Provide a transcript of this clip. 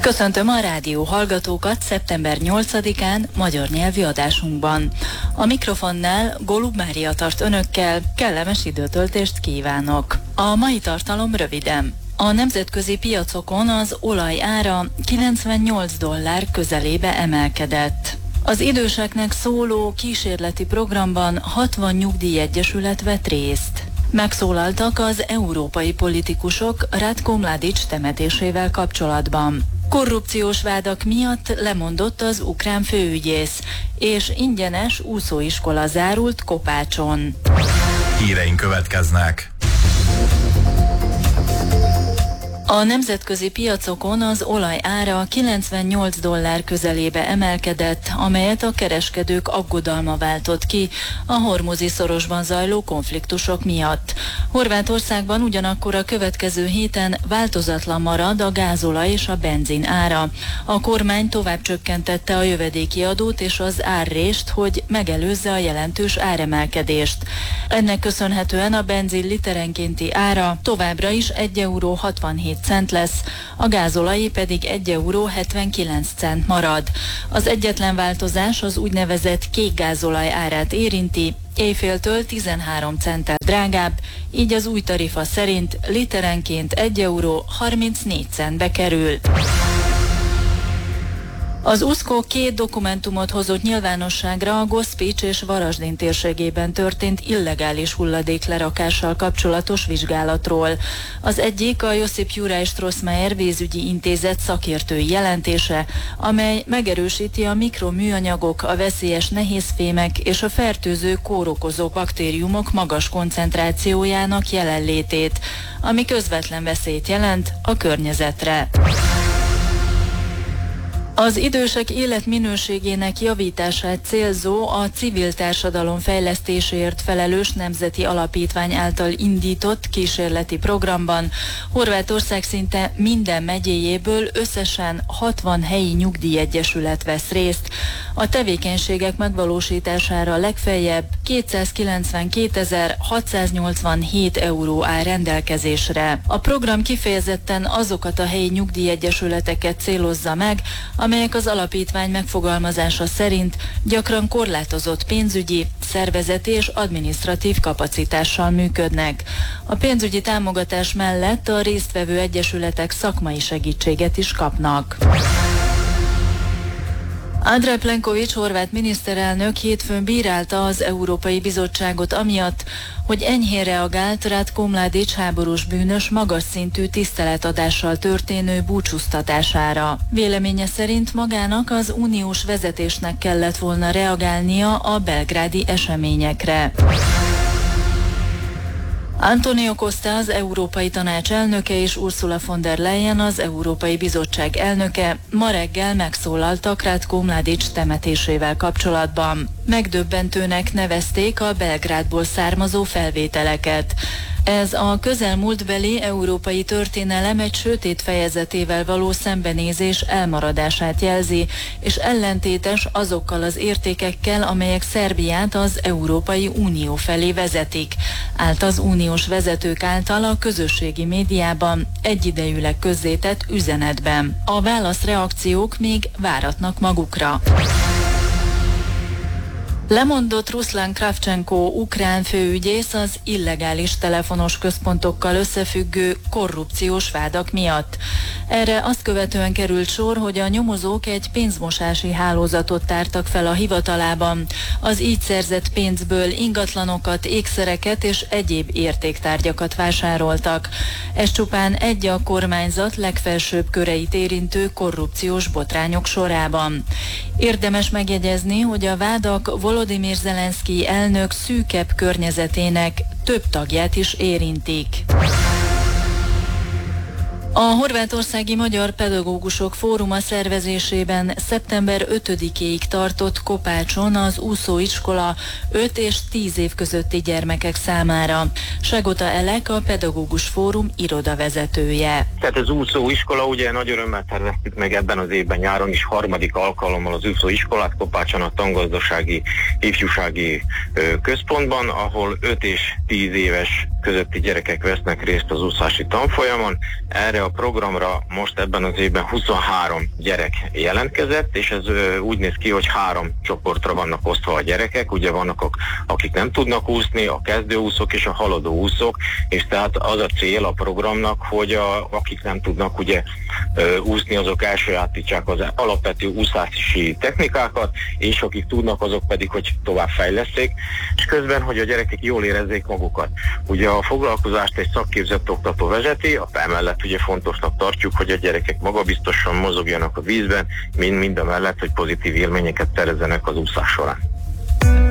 Köszöntöm a rádió hallgatókat szeptember 8-án magyar nyelvi adásunkban. A mikrofonnál Golub Mária tart önökkel, kellemes időtöltést kívánok. A mai tartalom röviden. A nemzetközi piacokon az olaj ára $98 közelébe emelkedett. Az időseknek szóló kísérleti programban 60 nyugdíjegyesület vett részt. Megszólaltak az európai politikusok Ratko Mladic temetésével kapcsolatban. Korrupciós vádak miatt lemondott az ukrán főügyész, és ingyenes úszóiskola zárult Kopácson. Híreink következnek. A nemzetközi piacokon az olaj ára $98 közelébe emelkedett, amelyet a kereskedők aggodalma váltott ki a Hormuzi szorosban zajló konfliktusok miatt. Horvátországban ugyanakkor a következő héten változatlan marad a gázolaj és a benzin ára. A kormány tovább csökkentette a jövedéki adót és az árrést, hogy megelőzze a jelentős áremelkedést. Ennek köszönhetően a benzin literenkénti ára továbbra is €1,67 lesz, a gázolajé pedig €1,79 marad. Az egyetlen változás az úgynevezett kék gázolaj árát érinti, éjféltől 13 centtel drágább, így az új tarifa szerint literenként €1,34 kerül. Az USZKO 2 dokumentumot hozott nyilvánosságra a Gospics és Varasdin térségében történt illegális hulladéklerakással kapcsolatos vizsgálatról. Az egyik a Josip Juraj Strossmayer vízügyi intézet szakértői jelentése, amely megerősíti a mikroműanyagok, a veszélyes nehézfémek és a fertőző kórokozó baktériumok magas koncentrációjának jelenlétét, ami közvetlen veszélyt jelent a környezetre. Az idősek életminőségének javítását célzó, a civil társadalom fejlesztéséért felelős nemzeti alapítvány által indított kísérleti programban Horvátország szinte minden megyéjéből összesen 60 helyi nyugdíjegyesület vesz részt. A tevékenységek megvalósítására legfeljebb €292.687 áll rendelkezésre. A program kifejezetten azokat a helyi nyugdíjegyesületeket célozza meg, amelyek az alapítvány megfogalmazása szerint gyakran korlátozott pénzügyi, szervezeti és adminisztratív kapacitással működnek. A pénzügyi támogatás mellett a résztvevő egyesületek szakmai segítséget is kapnak. Andrej Plenković horvát miniszterelnök hétfőn bírálta az Európai Bizottságot amiatt, hogy enyhén reagált Ratko Mladic háborús bűnös magas szintű tiszteletadással történő búcsúztatására. Véleménye szerint magának az uniós vezetésnek kellett volna reagálnia a belgrádi eseményekre. Antonio Costa, az Európai Tanács elnöke, és Ursula von der Leyen, az Európai Bizottság elnöke ma reggel megszólaltak Ratko Mladic temetésével kapcsolatban. Megdöbbentőnek nevezték a Belgrádból származó felvételeket. Ez a közelmúltbeli európai történelem egy sötét fejezetével való szembenézés elmaradását jelzi, és ellentétes azokkal az értékekkel, amelyek Szerbiát az Európai Unió felé vezetik, állt az uniós vezetők által a közösségi médiában egyidejűleg közzétett üzenetben. A válaszreakciók még váratnak magukra. Lemondott Ruszlán Kravcsenko ukrán főügyész az illegális telefonos központokkal összefüggő korrupciós vádak miatt. Erre azt követően került sor, hogy a nyomozók egy pénzmosási hálózatot tártak fel a hivatalában. Az így szerzett pénzből ingatlanokat, ékszereket és egyéb értéktárgyakat vásároltak. Ez csupán egy a kormányzat legfelsőbb köreit érintő korrupciós botrányok sorában. Érdemes megjegyezni, hogy a vádak Volodymyr Zelenszkij elnök szűkebb környezetének több tagját is érintik. A Horvátországi Magyar Pedagógusok Fóruma szervezésében szeptember 5-éig tartott Kopácson az úszóiskola 5 és 10 év közötti gyermekek számára. Sagota Elek, a Pedagógus Fórum irodavezetője. Tehát az úszóiskola, ugye nagy örömmel terveztük meg ebben az évben nyáron is harmadik alkalommal az úszóiskolát Kopácson a Tangazdasági Ifjúsági Központban, ahol 5 és 10 éves közötti gyerekek vesznek részt az úszási tanfolyamon. Erre a programra most ebben az évben 23 gyerek jelentkezett, és ez úgy néz ki, hogy 3 csoportra vannak osztva a gyerekek. Ugye vannak, akik nem tudnak úszni, a kezdőúszók és a haladó úszók, és tehát az a cél a programnak, hogy akik nem tudnak ugye úszni, azok elsajátítsák az alapvető úszási technikákat, és akik tudnak, azok pedig, hogy tovább fejleszték, és közben, hogy a gyerekek jól érezzék magukat. Ugye a foglalkozást egy szakképzett oktató vezeti, emellett ugye fontosnak tartjuk, hogy a gyerekek magabiztosan mozogjanak a vízben, mind a mellett, hogy pozitív élményeket szerezzenek az úszás során.